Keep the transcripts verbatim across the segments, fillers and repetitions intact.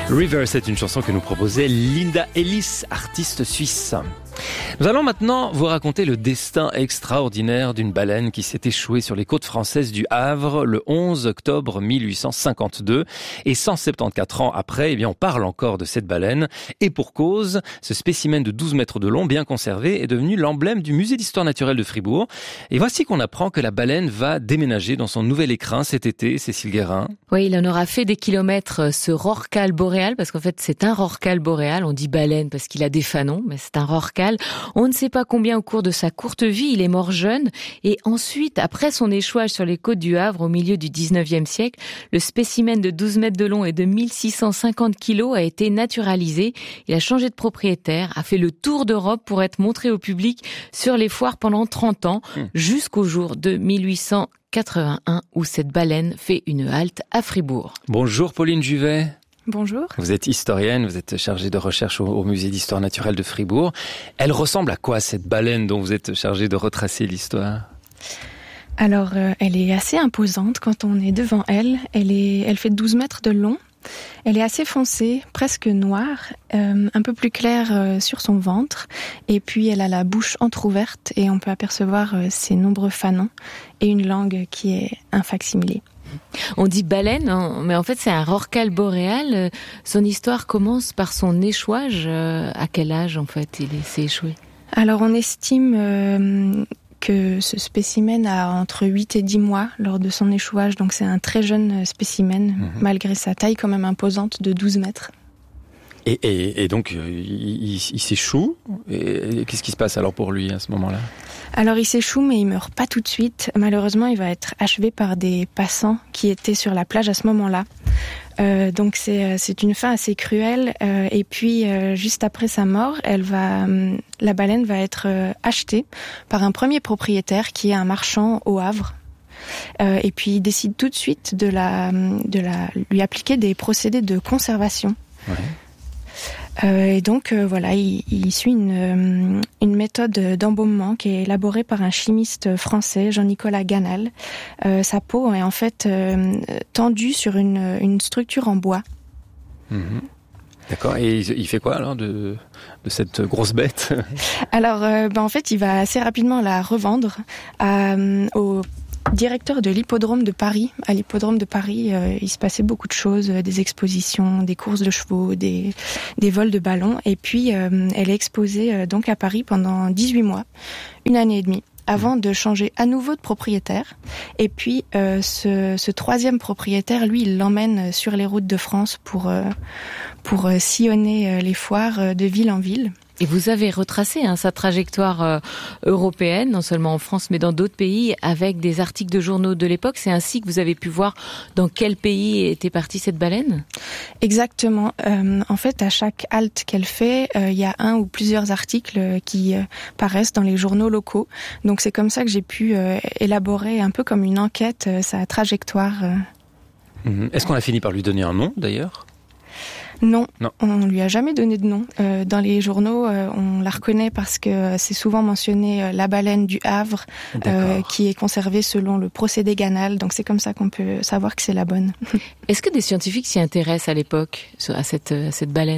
River, c'est une chanson que nous proposait Linda Ellis, artiste suisse. Nous allons maintenant vous raconter le destin extraordinaire d'une baleine qui s'est échouée sur les côtes françaises du Havre le onze octobre mille huit cent cinquante-deux. Et cent soixante-quatorze ans après, eh bien, on parle encore de cette baleine. Et pour cause, ce spécimen de douze mètres de long, bien conservé, est devenu l'emblème du musée d'histoire naturelle de Fribourg. Et voici qu'on apprend que la baleine va déménager dans son nouvel écrin cet été, Cécile Guérin. Oui, il en aura fait des kilomètres, ce rorqual boréal, parce qu'en fait, c'est un rorqual boréal. On dit baleine parce qu'il a des fanons, mais c'est un rorqual. On ne sait pas combien au cours de sa courte vie, il est mort jeune. Et ensuite, après son échouage sur les côtes du Havre au milieu du dix-neuvième siècle, le spécimen de douze mètres de long et de mille six cent cinquante kilos a été naturalisé. Il a changé de propriétaire, a fait le tour d'Europe pour être montré au public sur les foires pendant trente ans, mmh. jusqu'au jour de mille huit cent quatre-vingt-un où cette baleine fait une halte à Fribourg. Bonjour Pauline Juvet. Bonjour. Vous êtes historienne, vous êtes chargée de recherche au, au musée d'histoire naturelle de Fribourg. Elle ressemble à quoi cette baleine dont vous êtes chargée de retracer l'histoire ? Alors, euh, elle est assez imposante quand on est devant elle. Elle, est, elle fait douze mètres de long. Elle est assez foncée, presque noire, euh, un peu plus claire euh, sur son ventre. Et puis, elle a la bouche entrouverte et on peut apercevoir euh, ses nombreux fanons et une langue qui est un facsimilé. On dit baleine, mais en fait c'est un rorqual boréal. Son histoire commence par son échouage. À quel âge en fait il s'est échoué ? Alors on estime euh, que ce spécimen a entre huit et dix mois lors de son échouage. Donc c'est un très jeune spécimen, mmh. malgré sa taille quand même imposante de douze mètres. Et, et, et donc, il, il, il s'échoue. Et, et qu'est-ce qui se passe alors pour lui à ce moment-là ? Alors, il s'échoue, mais il meurt pas tout de suite. Malheureusement, il va être achevé par des passants qui étaient sur la plage à ce moment-là. Euh, donc, c'est, c'est une fin assez cruelle. Euh, et puis, euh, juste après sa mort, elle va, euh, la baleine va être euh, achetée par un premier propriétaire qui est un marchand au Havre. Euh, et puis, il décide tout de suite de la, de la, lui appliquer des procédés de conservation. Ouais. Euh, et donc euh, voilà, il, il suit une, euh, une méthode d'embaumement qui est élaborée par un chimiste français, Jean-Nicolas Ganal. Euh, sa peau est en fait euh, tendue sur une, une structure en bois. Mmh. D'accord. Et il fait quoi alors de, de cette grosse bête ? Alors, euh, ben, en fait, il va assez rapidement la revendre à, au directeur de l'hippodrome de Paris. À l'hippodrome de Paris, euh, il se passait beaucoup de choses, euh, des expositions, des courses de chevaux, des, des vols de ballons. Et puis, euh, elle est exposée euh, donc à Paris pendant dix-huit mois, une année et demie, avant de changer à nouveau de propriétaire. Et puis, euh, ce, ce troisième propriétaire, lui, il l'emmène sur les routes de France pour, euh, pour euh, sillonner euh, les foires euh, de ville en ville. Et vous avez retracé hein, sa trajectoire euh, européenne, non seulement en France, mais dans d'autres pays, avec des articles de journaux de l'époque. C'est ainsi que vous avez pu voir dans quel pays était partie cette baleine ? Exactement. Euh, en fait, à chaque halte qu'elle fait, euh, il y a un ou plusieurs articles qui euh, paraissent dans les journaux locaux. Donc c'est comme ça que j'ai pu euh, élaborer un peu comme une enquête euh, sa trajectoire. Euh. Mmh. Est-ce qu'on a fini par lui donner un nom, d'ailleurs ? Non, non, on lui a jamais donné de nom. Euh, dans les journaux, euh, on la reconnaît parce que c'est souvent mentionné euh, la baleine du Havre, euh, qui est conservée selon le procédé Ganal. Donc c'est comme ça qu'on peut savoir que c'est la bonne. Est-ce que des scientifiques s'y intéressent à l'époque, à cette, à cette baleine ?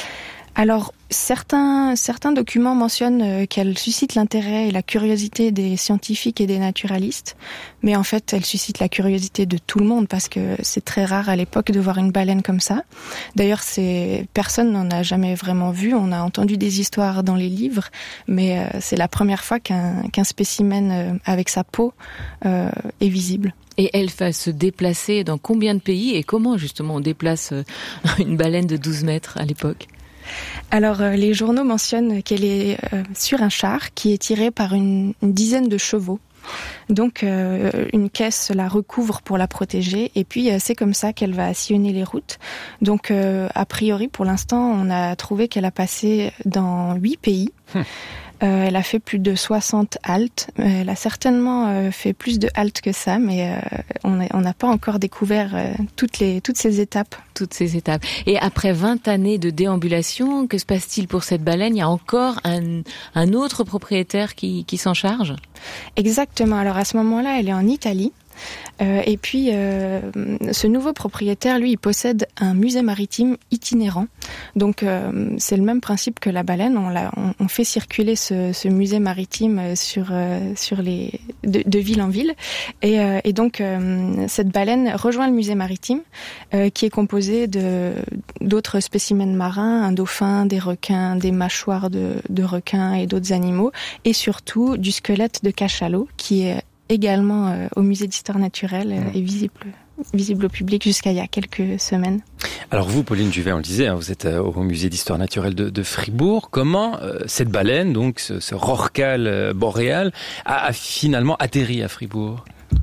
Alors, certains, certains documents mentionnent qu'elle suscite l'intérêt et la curiosité des scientifiques et des naturalistes, mais en fait, elle suscite la curiosité de tout le monde parce que c'est très rare à l'époque de voir une baleine comme ça. D'ailleurs, c'est, personne n'en a jamais vraiment vu. On a entendu des histoires dans les livres, mais euh, c'est la première fois qu'un, qu'un spécimen euh, avec sa peau euh, est visible. Et elle va se déplacer dans combien de pays et comment justement on déplace une baleine de douze mètres à l'époque ? Alors, euh, les journaux mentionnent qu'elle est euh, sur un char qui est tiré par une, une dizaine de chevaux. Donc, euh, une caisse la recouvre pour la protéger. Et puis, euh, c'est comme ça qu'elle va sillonner les routes. Donc, euh, a priori, pour l'instant, on a trouvé qu'elle a passé dans huit pays. Hum. Euh, elle a fait plus de soixante haltes. Elle a certainement euh, fait plus de haltes que ça, mais euh, on n'a pas encore découvert euh, toutes, les, toutes ces étapes. Toutes ces étapes. Et après vingt années de déambulation, que se passe-t-il pour cette baleine ? Il y a encore un, un autre propriétaire qui, qui s'en charge ? Exactement. Alors à ce moment-là, elle est en Italie. Euh, et puis, euh, ce nouveau propriétaire, lui, il possède un musée maritime itinérant. Donc, euh, c'est le même principe que la baleine. On, l'a, on, on fait circuler ce, ce musée maritime sur euh, sur les de, de ville en ville. Et, euh, et donc, euh, cette baleine rejoint le musée maritime, euh, qui est composé de d'autres spécimens marins, un dauphin, des requins, des mâchoires de, de requins et d'autres animaux, et surtout du squelette de cachalot, qui est également euh, au musée d'histoire naturelle euh, et visible visible au public jusqu'à il y a quelques semaines. Alors vous, Pauline Juvet, on le disait, hein, vous êtes euh, au musée d'histoire naturelle de, de Fribourg. Comment euh, cette baleine, donc ce, ce rorqual euh, boréal, a, a finalement atterri à Fribourg ?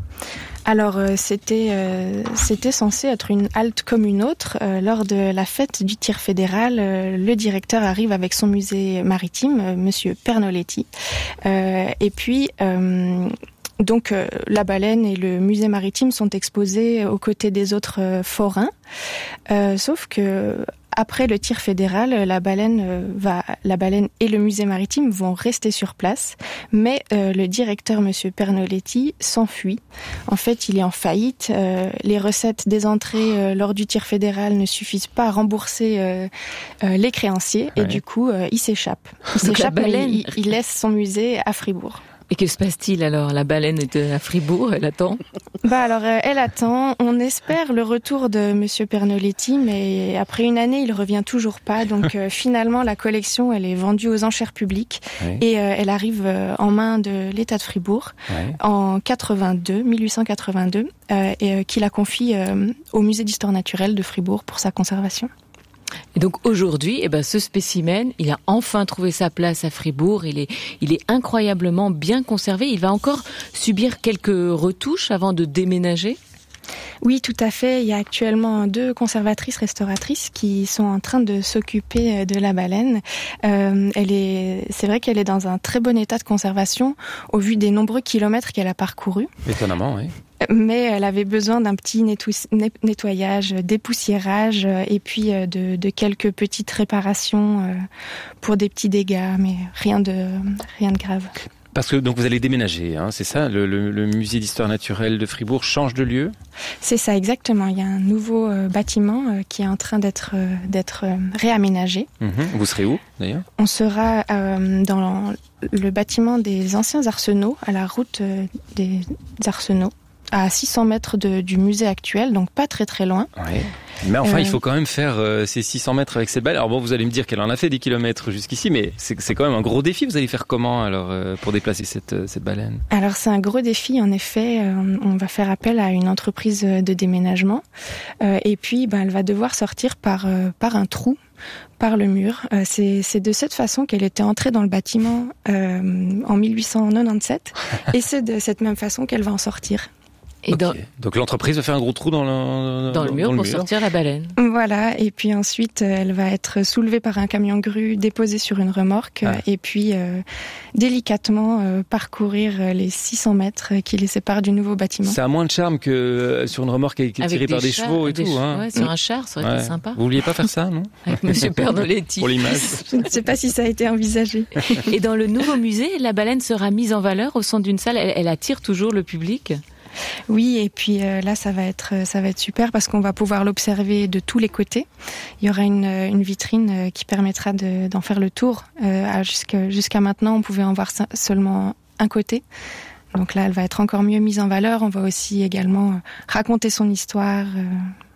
Alors euh, c'était euh, c'était censé être une halte comme une autre. Euh, lors de la fête du tir fédéral, euh, le directeur arrive avec son musée maritime, euh, Monsieur Pernoletti, euh, et puis euh, donc euh, la baleine et le musée maritime sont exposés aux côtés des autres euh, forains, euh, sauf que après le tir fédéral, la baleine va, la baleine et le musée maritime vont rester sur place, mais euh, le directeur, Monsieur Pernoletti, s'enfuit. En fait, il est en faillite. Euh, les recettes des entrées euh, lors du tir fédéral ne suffisent pas à rembourser euh, euh, les créanciers, ouais. Et du coup, euh, il s'échappe. Il s'échappe, baleine... mais il, il laisse son musée à Fribourg. Et que se passe-t-il alors ? La baleine est à Fribourg, elle attend ? Bah alors, euh, elle attend. On espère le retour de Monsieur Pernoletti, mais après une année, il revient toujours pas. Donc euh, finalement, la collection, elle est vendue aux enchères publiques, oui. Et euh, elle arrive euh, en main de l'État de Fribourg, oui. En quatre-vingt-deux, mille huit cent quatre-vingt-deux, euh, et euh, qui la confie euh, au musée d'histoire naturelle de Fribourg pour sa conservation. Et donc aujourd'hui, eh ben, ce spécimen, il a enfin trouvé sa place à Fribourg. Il est, il est incroyablement bien conservé. Il va encore subir quelques retouches avant de déménager. Oui, tout à fait. Il y a actuellement deux conservatrices restauratrices qui sont en train de s'occuper de la baleine. Euh, elle est, c'est vrai qu'elle est dans un très bon état de conservation au vu des nombreux kilomètres qu'elle a parcourus. Étonnamment, oui. Mais elle avait besoin d'un petit nettoyage, dépoussiérage et puis de, de quelques petites réparations pour des petits dégâts, mais rien de, rien de grave. Parce que donc vous allez déménager, hein, c'est ça, le, le, le musée d'histoire naturelle de Fribourg change de lieu ? C'est ça, exactement. Il y a un nouveau euh, bâtiment euh, qui est en train d'être euh, d'être euh, réaménagé. Mmh. Vous serez où d'ailleurs ? On sera euh, dans le bâtiment des anciens arsenaux, à la route euh, des arsenaux, à six cents mètres de, du musée actuel, donc pas très très loin. Ouais. Mais enfin, euh... il faut quand même faire euh, ces six cents mètres avec cette baleine. Alors bon, vous allez me dire qu'elle en a fait des kilomètres jusqu'ici, mais c'est, c'est quand même un gros défi. Vous allez faire comment alors euh, pour déplacer cette, cette baleine ? Alors c'est un gros défi, en effet. Euh, on va faire appel à une entreprise de déménagement. Euh, et puis, ben, elle va devoir sortir par, euh, par un trou. Par le mur. Euh, c'est, c'est de cette façon qu'elle était entrée dans le bâtiment euh, en mille huit cent quatre-vingt-dix-sept et c'est de cette même façon qu'elle va en sortir. Et okay. dans... Donc l'entreprise va faire un gros trou dans le, dans le mur dans pour le mur. sortir la baleine. Voilà, et puis ensuite elle va être soulevée par un camion grue, déposée sur une remorque, ah. et puis euh, délicatement euh, parcourir les six cents mètres qui les séparent du nouveau bâtiment. Ça a moins de charme que euh, sur une remorque qui est tirée par des chars, chevaux et des tout. Ch- hein. Ouais, sur un char, ça aurait ouais. été sympa. Vous vouliez pas faire ça, non ? Avec Monsieur Pernoletti. Pour l'image. Je ne sais pas si ça a été envisagé. Et dans le nouveau musée, la baleine sera mise en valeur au centre d'une salle. Elle, elle attire toujours le public ? Oui, et puis euh, là, ça va être, ça va être super parce qu'on va pouvoir l'observer de tous les côtés. Il y aura une, une vitrine qui permettra de, d'en faire le tour. Euh, jusqu'à, jusqu'à maintenant, on pouvait en voir seulement un côté. Donc là, elle va être encore mieux mise en valeur. On va aussi également raconter son histoire euh,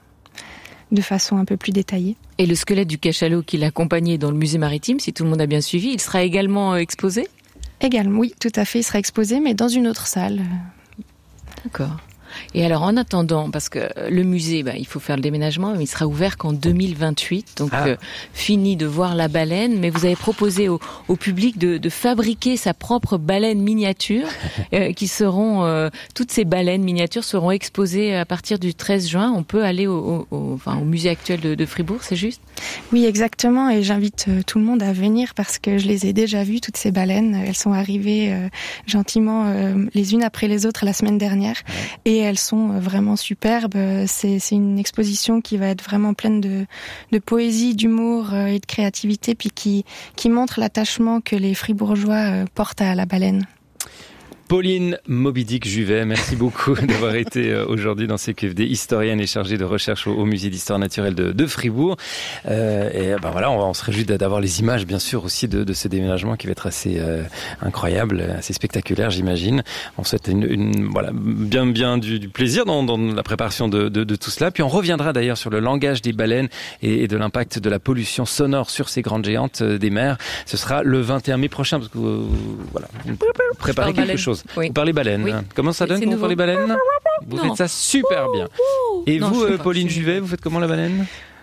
de façon un peu plus détaillée. Et le squelette du cachalot qui l'accompagnait dans le musée maritime, si tout le monde a bien suivi, il sera également exposé ? Également, oui, tout à fait. Il sera exposé, mais dans une autre salle. D'accord. Et alors, en attendant, parce que le musée, bah, il faut faire le déménagement, mais il sera ouvert qu'en deux mille vingt-huit, donc ah. euh, fini de voir la baleine, mais vous avez proposé au, au public de, de fabriquer sa propre baleine miniature, euh, qui seront, euh, toutes ces baleines miniatures seront exposées à partir du treize juin. On peut aller au, au, au, enfin, au musée actuel de, de Fribourg, c'est juste ? Oui, exactement, et j'invite euh, tout le monde à venir parce que je les ai déjà vues, toutes ces baleines. Elles sont arrivées euh, gentiment euh, les unes après les autres la semaine dernière, et elles sont vraiment superbes. C'est, c'est une exposition qui va être vraiment pleine de, de poésie, d'humour et de créativité, puis qui, qui montre l'attachement que les Fribourgeois portent à la baleine. Pauline Moby Dick Juvet, merci beaucoup d'avoir été aujourd'hui dans C Q F D, historienne et chargée de recherche au, au musée d'histoire naturelle de, de Fribourg. Euh, et ben voilà, on, on se réjouit d'avoir les images, bien sûr, aussi de, de ce déménagement qui va être assez euh, incroyable, assez spectaculaire, j'imagine. On souhaite une, une voilà bien bien du, du plaisir dans, dans la préparation de, de, de tout cela. Puis on reviendra d'ailleurs sur le langage des baleines et, et de l'impact de la pollution sonore sur ces grandes géantes des mers. Ce sera le vingt et un mai prochain, parce que euh, voilà, préparez quelque chose. Oui. Vous parlez baleines. Oui. Comment ça donne quand vous parlez baleine? Vous non. faites ça super bien. Et non, vous, euh, pas, Pauline je... Juvet, vous faites comment la baleine?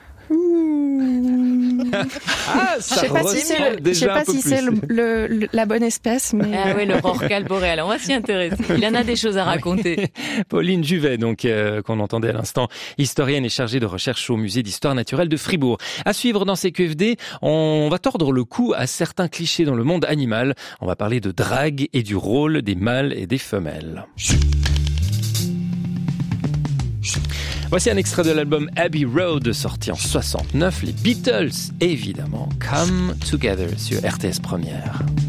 Ah, ça je sais pas si c'est, le, je sais pas si c'est le, le, le, la bonne espèce, mais ah oui, le rorqual boréal. On va s'y intéresser. Il en a des choses à raconter. Pauline Juvet, donc euh, qu'on entendait à l'instant, historienne et chargée de recherche au musée d'histoire naturelle de Fribourg. À suivre dans C Q F D, on va tordre le cou à certains clichés dans le monde animal. On va parler de drague et du rôle des mâles et des femelles. Voici un extrait de l'album Abbey Road, sorti en soixante-neuf, les Beatles, évidemment, Come Together sur R T S Première.